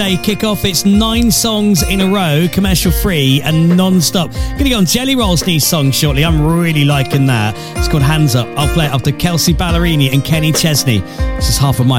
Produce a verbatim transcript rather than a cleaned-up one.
kick off. It's nine songs in a row, commercial free and non-stop. Gonna go on Jelly Roll's new song shortly. I'm really liking that. It's called Hands Up. I'll play it after Kelsey Ballerini and Kenny Chesney. This is half of my